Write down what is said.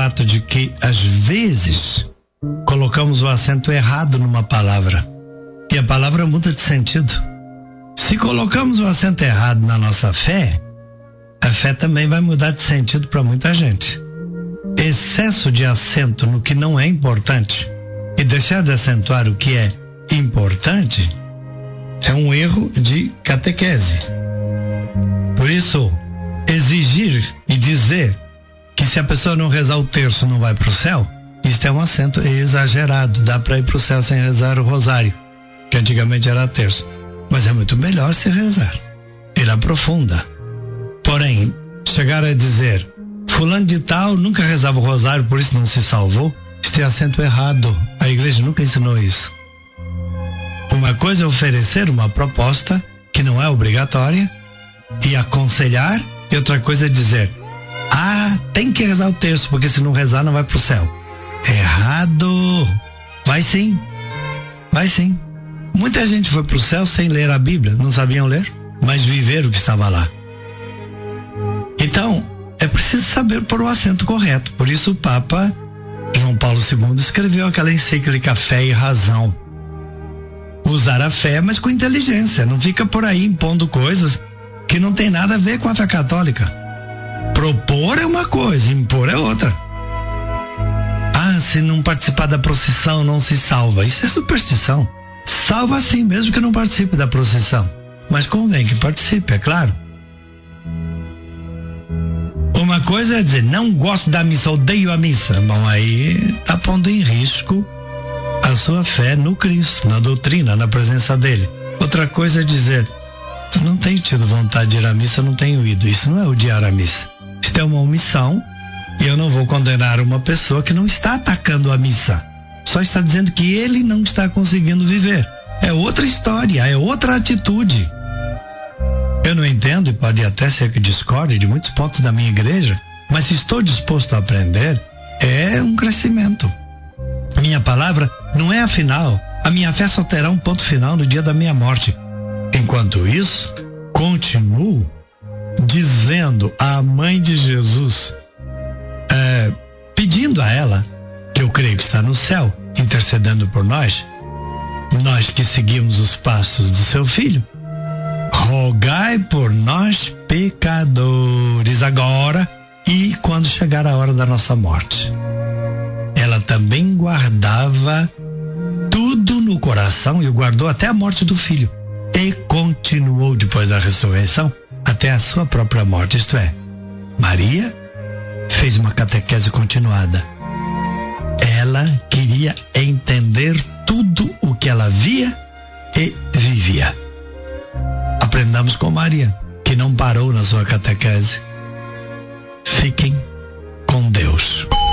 fato de que, às vezes, colocamos o acento errado numa palavra e a palavra muda de sentido. Se colocamos o acento errado na nossa fé, a fé também vai mudar de sentido para muita gente. Excesso de acento no que não é importante e deixar de acentuar o que é importante é um erro de catequese. Por isso, exigir e dizer que se a pessoa não rezar o terço não vai para o céu, isso é um acento exagerado. Dá para ir para o céu sem rezar o rosário, que antigamente era terço. Mas é muito melhor se rezar. Ele aprofunda. Porém, chegar a dizer fulano de tal nunca rezava o rosário, por isso não se salvou, isso é acento errado. A igreja nunca ensinou isso. Uma coisa é oferecer uma proposta que não é obrigatória e aconselhar, e outra coisa é dizer: tem que rezar o terço, porque se não rezar não vai pro céu. Errado. Vai sim. Vai sim. Muita gente foi pro céu sem ler a Bíblia, não sabiam ler, mas viveram o que estava lá. Então, é preciso saber pôr o acento correto. Por isso o Papa João Paulo II escreveu aquela encíclica Fé e Razão. Usar a fé, mas com inteligência. Não fica por aí impondo coisas que não tem nada a ver com a fé católica. Propor é uma coisa, impor é outra. Se não participar da procissão não se salva. Isso é superstição. Salva sim, mesmo que não participe da procissão. Mas convém que participe, é claro. Uma coisa é dizer: não gosto da missa, odeio a missa. Bom, aí está pondo em risco a sua fé no Cristo, na doutrina, na presença dele. Outra coisa é dizer: não tenho tido vontade de ir à missa, não tenho ido. Isso não é odiar a missa. Isso é uma omissão, e eu não vou condenar uma pessoa que não está atacando a missa. Só está dizendo que ele não está conseguindo viver. É outra história, é outra atitude. Eu não entendo, e pode até ser que discorde de muitos pontos da minha igreja, mas se estou disposto a aprender, é um crescimento. Minha palavra não é a final. A minha fé só terá um ponto final no dia da minha morte. Enquanto isso, continuo dizendo à mãe de Jesus, pedindo a ela, que eu creio que está no céu, intercedendo por nós que seguimos os passos do seu filho: rogai por nós pecadores, agora e quando chegar a hora da nossa morte. Ela também guardava tudo no coração e o guardou até a morte do filho. E continuou depois da ressurreição até a sua própria morte. Isto é, Maria fez uma catequese continuada. Ela queria entender tudo o que ela via e vivia. Aprendamos com Maria, que não parou na sua catequese. Fiquem com Deus.